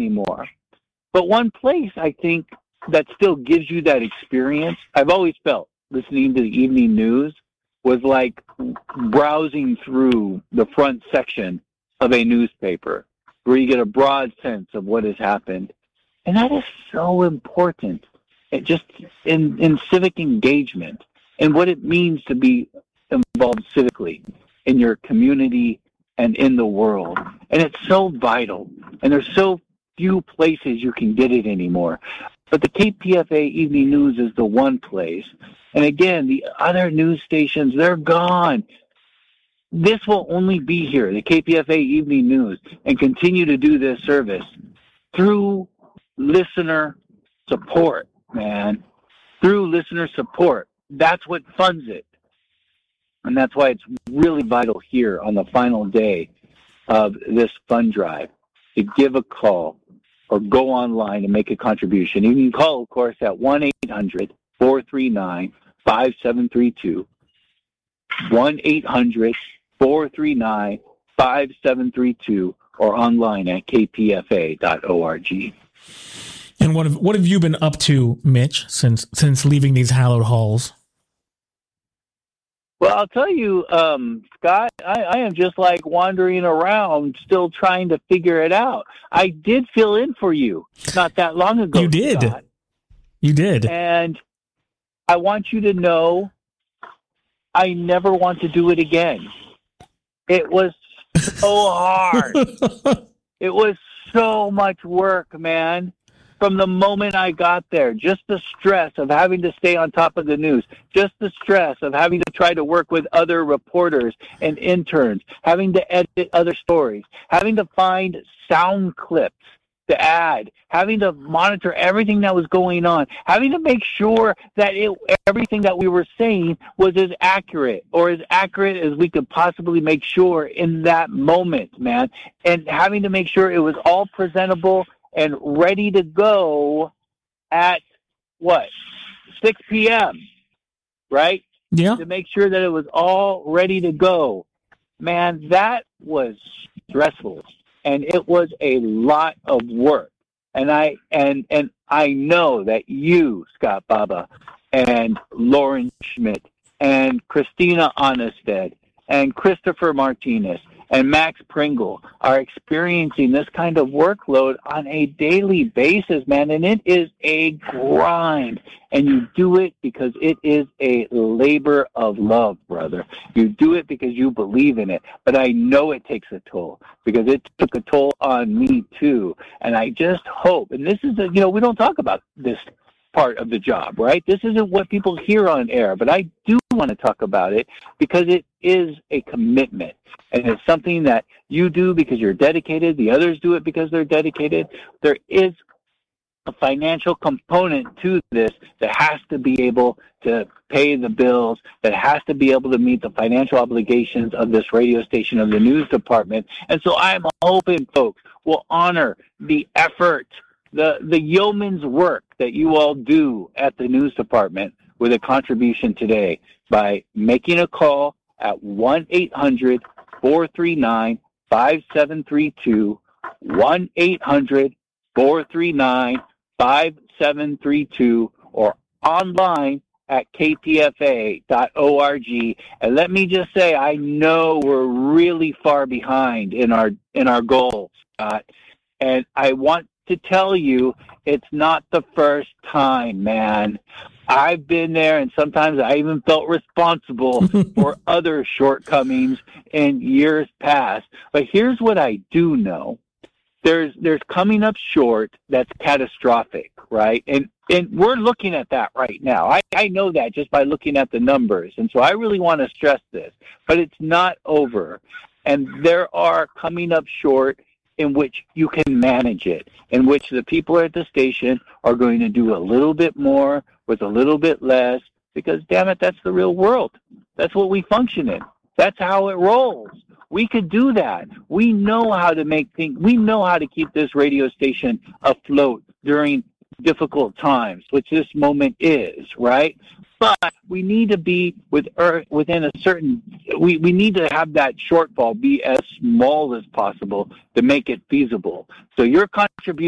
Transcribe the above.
anymore. But one place I think that still gives you that experience, I've always felt listening to the evening news was like browsing through the front section of a newspaper where you get a broad sense of what has happened. And that is so important, just in civic engagement and what it means to be involved civically in your community and in the world. And it's so vital. And there's so few places you can get it anymore. But the KPFA Evening News is the one place. And again, the other news stations, they're gone. This will only be here, the KPFA Evening News, and continue to do this service through listener support, man. Through listener support. That's what funds it. And that's why it's really vital here on the final day of this fund drive to give a call or go online and make a contribution. You can call, of course, at 1-800-439-5732, 1-800-439-5732, or online at kpfa.org. And what have you been up to, Mitch, since leaving these hallowed halls? Well, I'll tell you, Scott, I am just like wandering around, still trying to figure it out. I did fill in for you not that long ago. You did. Scott. You did. And I want you to know I never want to do it again. It was so hard. It was so much work, man. From the moment I got there, just the stress of having to stay on top of the news, just the stress of having to try to work with other reporters and interns, having to edit other stories, having to find sound clips to add, having to monitor everything that was going on, having to make sure that everything that we were saying was as accurate as we could possibly make sure in that moment, man, and having to make sure it was all presentable and ready to go at, 6 p.m., right? Yeah. To make sure that it was all ready to go. Man, that was stressful, and it was a lot of work. And I know that you, Scott Baba, and Lauren Schmidt, and Christina Onnested, and Christopher Martinez, and Max Pringle are experiencing this kind of workload on a daily basis, man, and it is a grind. And you do it because it is a labor of love, brother. You do it because you believe in it. But I know it takes a toll because it took a toll on me too. And I just hope, and this is, we don't talk about this part of the job, right? This isn't what people hear on air, but I do want to talk about it because it is a commitment, and it's something that you do because you're dedicated. The others do it because they're dedicated. There is a financial component to this that has to be able to pay the bills, that has to be able to meet the financial obligations of this radio station, of the news department. And so I'm hoping folks will honor the effort, the yeoman's work that you all do at the news department with a contribution today by making a call at 1-800-439-5732, 1-800-439-5732, or online at kpfa.org. And let me just say, I know we're really far behind in our goals, Scott, and I want to tell you, it's not the first time, man. I've been there, and sometimes I even felt responsible for other shortcomings in years past. But here's what I do know. There's coming up short that's catastrophic, right? And we're looking at that right now. I know that just by looking at the numbers. And so I really want to stress this. But it's not over. And there are coming up short in which you can manage it, in which the people at the station are going to do a little bit more with a little bit less, because, damn it, that's the real world. That's what we function in. That's how it rolls. We could do that. We know how to make things. We know how to keep this radio station afloat during difficult times, which this moment is, right? But we need to be within a certain, we need to have that shortfall be as small as possible to make it feasible. So your contribution